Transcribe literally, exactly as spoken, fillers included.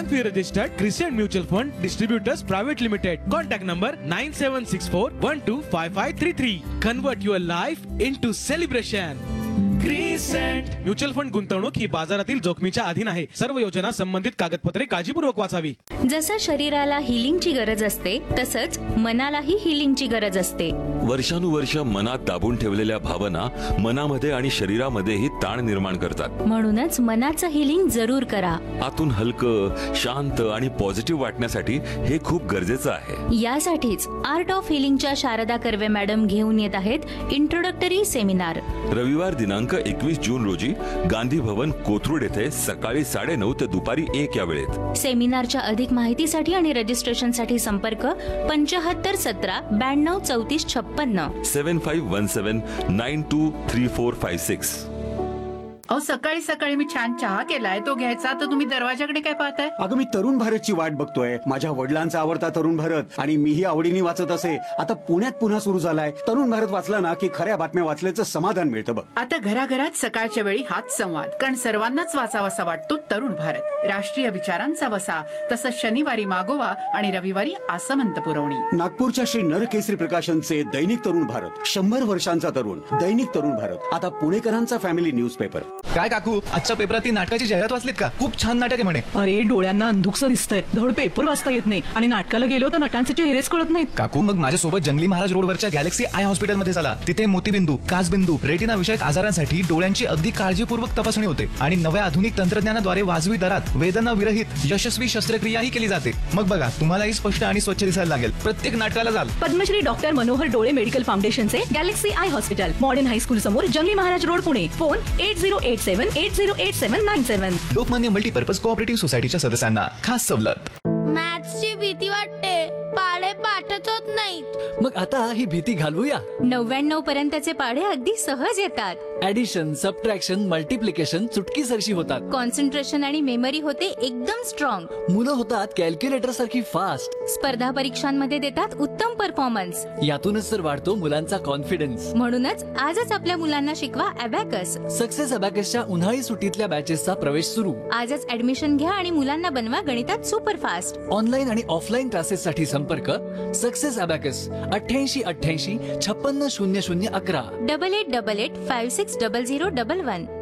F I registered Crescent Mutual Fund Distributors Private Limited. Contact number nine seven six four one two five five three three. Convert your life into celebration. Crescent mutual fund गुंतवणूक ही बाजारातील जोखमीच्या अधीन आहे. सर्व योजना संबंधित कागदपत्रे काळजीपूर्वक वाचावी. जसं शरीराला हिलिंगची गरज असते तसंच मनालाही हिलिंगची गरज असते. वर्षानुवर्ष मनात दाबून ठेवलेल्या भावना मनामध्ये आणि शरीरामध्येही ताण निर्माण करतात. म्हणूनच मनाचं हिलिंग जरूर करा. आतून हलकं, शांत आणि पॉझिटिव्ह वाटण्यासाठी हे खूप गरजेचं आहे. यासाठीच art of हिलिंगच्या Sharda Karve madam घेऊन येत आहेत इंट्रोडक्टरी सेमिनार. रविवार दिनांक एकवीस जून रोजी गांधी भवन कोथरूड येथे सकाळी साडेनऊ ते दुपारी एक या वेळेत. सेमिनारच्या अधिक माहितीसाठी आणि रजिस्ट्रेशनसाठी संपर्क पंच्याहत्तर सतरा ब्याण्णव चौतीस छप्पन्न सेवन five one seven nine to three four five six. अहो सकाळी सकाळी मी छान चहा केलाय, तो घ्यायचा तर तुम्ही दरवाजाकडे काय पाहताय? अगं मी तरुण भारतची वाट बघतोय. माझ्या वडिलांचा आवडता तरुण भारत आणि मीही आवडीने वाचत असे. आता पुण्यात पुन्हा सुरू झालाय. तरुण भारत वाचला ना की खऱ्या बातम्या वाचल्याचं समाधान मिळतं बघ. आता घराघरात सकाळच्या वेळी हाच संवाद, कारण सर्वांनाच वाचावासा वाटतो तरुण भारत. राष्ट्रीय विचारांचा वसा, तसंच शनिवारी मागोवा आणि रविवारी आसमंत पुरवणी. नागपूरच्या श्री नरकेसरी प्रकाशनचे दैनिक तरुण भारत, शंभर वर्षांचा तरुण दैनिक तरुण भारत, आता पुणेकरांचा फॅमिली न्यूजपेपर. काय काकू, आजच्या पेपरात नाटकाची जाहिरात वाचलीत का? खूप छान नाटक आहे म्हणे. अरे डोळ्यांना अंधुकसं दिसतंय, धड पेपर वाचता येत नाही आणि नाटकाला गेलो तर नटांचे चेहरेच कळत नाहीत. काकू मग माझ्यासोबत जंगली महाराज रोडवरच्या गॅलेक्सी आय हॉस्पिटल मध्ये चला. तिथे मोतीबिंदू, काचबिंदू, रेटिना विषयक आजारांसाठी डोळ्यांची अगदी काळजीपूर्वक तपासणी होते आणि नव्या आधुनिक तंत्रज्ञानाद्वारे वाजवी दरात वेदना विरहित यशस्वी शस्त्रक्रियाही केली जाते. मग बघा, तुम्हालाही स्पष्ट आणि स्वच्छ दिसायला लागेल. प्रत्येक नाटकाला जाल. पद्मश्री डॉक्टर मनोहर डोळे मेडिकल फाउंडेशनचे Galaxy I hospital, modern high school समोर, जंगली Maharaj road, Pune. Phone at zero eight seven eight zero eight seven nine seven. Lokmanya multipurpose cooperative सोसायटीच्या सदस्यांना खास सवलत. मॅथ्सची भीती वाटते, पाढे पाठच होत नाहीत. मग आता ही भीती घालवूया. नव्याण्णव पर्यंतचे पाढे अगदी सहज येतात. ऍडिशन, सबट्रॅक्शन, मल्टिप्लिकेशन चुटकीसरशी होतात. कॉन्सन्ट्रेशन आणि मेमरी होते एकदम स्ट्रॉंग. मुलं होतात कॅल्क्युलेटर सारखी फास्ट. स्पर्धा परीक्षांमध्ये देतात उत्तम परफॉर्मन्स. यातूनच तर वाढतो मुलांचा कॉन्फिडन्स. म्हणूनच आजच आपल्या मुलांना शिकवा अबॅकस. सक्सेस अबॅकसच्या उन्हाळी सुट्टीतल्या बॅचेसचा प्रवेश सुरू. आजच ऍडमिशन घ्या आणि मुलांना बनवा गणितात सुपरफास्ट. ऑनलाईन आणि ऑफलाईन क्लासेस साठी संपर्क सक्सेस अबॅकस अठ्ठ्याऐंशी अठ्ठ्याऐंशी छप्पन्न शून्य शून्य अकरा double eight double eight five six double zero double one.